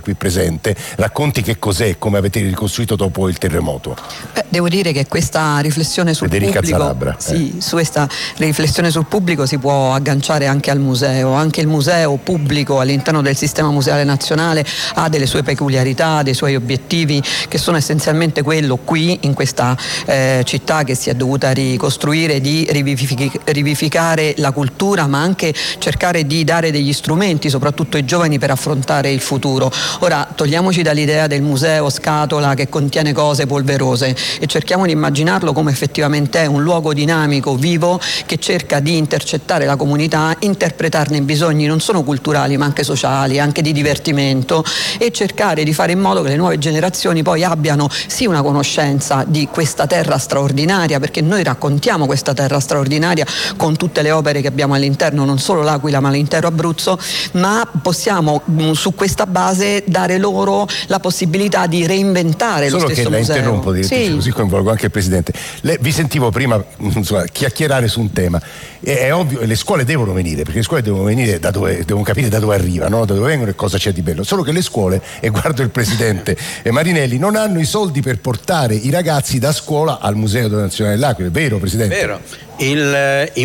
qui presente, racconti che cos'è, come avete ricostruito dopo il terremoto. Devo dire che questa riflessione sul Federica pubblico, Zalabra, su questa riflessione sul pubblico si può agganciare anche al museo. Anche il museo pubblico all'interno del sistema museale nazionale ha delle sue peculiarità, dei suoi obiettivi, che sono essenzialmente quello qui in questa città che si è dovuta ricostruire, di rivivificare la cultura, ma anche cercare di dare degli strumenti soprattutto ai giovani per affrontare il futuro. Ora togliamoci dall'idea del museo scatola che contiene cose polverose e cerchiamo di immaginarlo come effettivamente è un luogo dinamico, vivo, che cerca di intercettare la comunità, interpretarne i bisogni non solo culturali ma anche sociali, anche di divertimento, e cercare di fare in modo che le nuove generazioni poi abbiano sì una conoscenza di questa terra straordinaria, perché noi raccontiamo questa terra straordinaria con tutte le opere che abbiamo all'interno, non solo l'Aquila ma l'intero Abruzzo, ma possiamo su questa base dare loro la possibilità di reinventare lo stesso museo. Solo che la interrompo, direttrice, così coinvolgo anche il Presidente. Vi sentivo prima chiacchierare su un tema. È ovvio, le scuole devono venire, perché le scuole devono venire da dove, devono capire da dove arrivano, da dove vengono e cosa c'è di bello. Solo che le scuole, e guardo il Presidente Marinelli, non hanno i soldi per portare i ragazzi da scuola al Museo Nazionale dell'Aquila. Vero, Presidente? Vero. I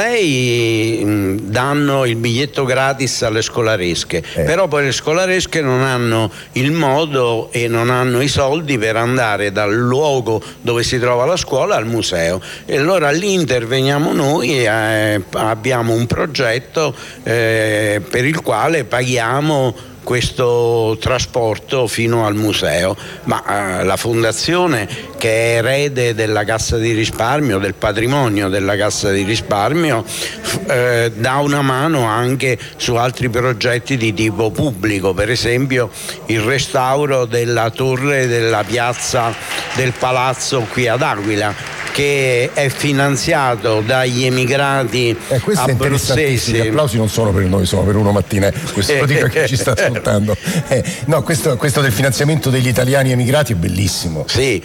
musei danno il biglietto gratis alle scolaresche, però poi le scolaresche non hanno il modo e non hanno i soldi per andare dal luogo dove si trova la scuola al museo, e allora lì interveniamo noi e abbiamo un progetto per il quale paghiamo questo trasporto fino al museo, ma la fondazione, che è erede della Cassa di Risparmio, del patrimonio della Cassa di Risparmio, dà una mano anche su altri progetti di tipo pubblico, per esempio il restauro della torre della piazza del palazzo qui ad Aquila, che è finanziato dagli emigrati abruzzesi. Gli applausi non sono per noi, sono per Uno Mattina, questo lo dico a chi ci sta ascoltando. No, questo del finanziamento degli italiani emigrati è bellissimo. Sì,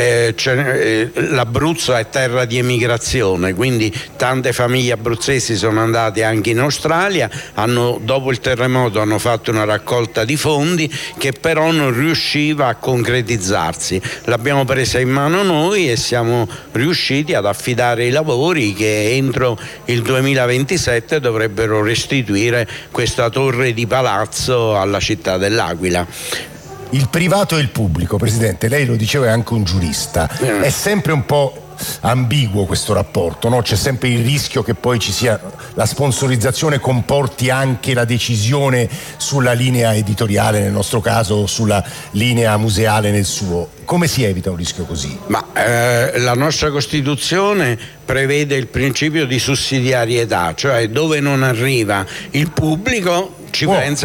l'Abruzzo è terra di emigrazione, quindi tante famiglie abruzzesi sono andate anche in Australia, dopo il terremoto hanno fatto una raccolta di fondi che però non riusciva a concretizzarsi. L'abbiamo presa in mano noi e siamo riusciti ad affidare i lavori che entro il 2027 dovrebbero restituire questa torre di palazzo alla città dell'Aquila. Il privato e il pubblico, Presidente, lei lo diceva, è anche un giurista, è sempre un po' ambiguo questo rapporto, no? C'è sempre il rischio che poi ci sia la sponsorizzazione comporti anche la decisione sulla linea editoriale, nel nostro caso sulla linea museale nel suo. Come si evita un rischio così? La nostra Costituzione prevede il principio di sussidiarietà, cioè dove non arriva il pubblico ci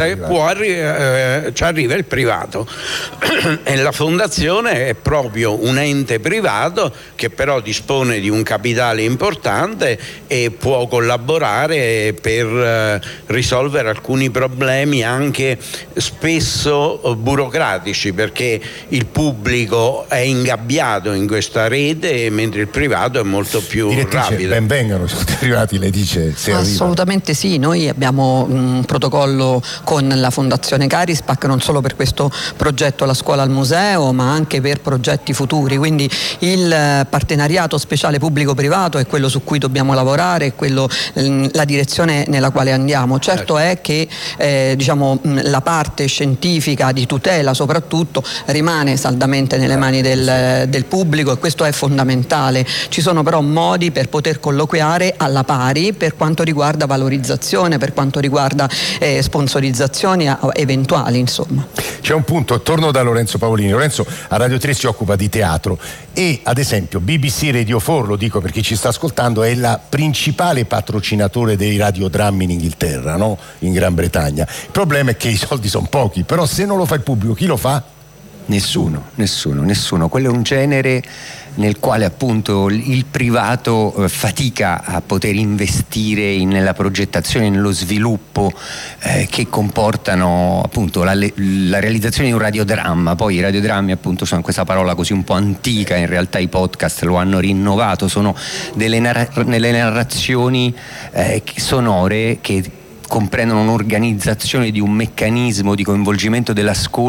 arriva il privato e la fondazione è proprio un ente privato che però dispone di un capitale importante e può collaborare per risolvere alcuni problemi anche spesso burocratici, perché il pubblico è ingabbiato in questa rete mentre il privato è molto più rapido. Ben vengano tutti i privati, le dice, se assolutamente sì. Noi abbiamo un protocollo con la Fondazione Carispac non solo per questo progetto La Scuola al Museo, ma anche per progetti futuri, quindi il partenariato speciale pubblico-privato è quello su cui dobbiamo lavorare, è quello, la direzione nella quale andiamo. Certo è che la parte scientifica di tutela soprattutto rimane saldamente nelle mani del pubblico, e questo è fondamentale. Ci sono però modi per poter colloquiare alla pari per quanto riguarda valorizzazione, per quanto riguarda sponsorizzazioni eventuali, insomma. C'è un punto, torno da Lorenzo Paolini. Lorenzo a Radio 3 si occupa di teatro e ad esempio BBC Radio 4, lo dico per chi ci sta ascoltando, è la principale patrocinatore dei radiodrammi in Inghilterra, no? In Gran Bretagna. Il problema è che i soldi sono pochi, però se non lo fa il pubblico, chi lo fa? Nessuno. Quello è un genere nel quale appunto il privato fatica a poter investire nella progettazione, nello sviluppo che comportano appunto la realizzazione di un radiodramma. Poi i radiodrammi appunto sono questa parola così un po' antica, in realtà i podcast lo hanno rinnovato, sono delle narrazioni sonore che comprendono un'organizzazione di un meccanismo di coinvolgimento dell'ascolto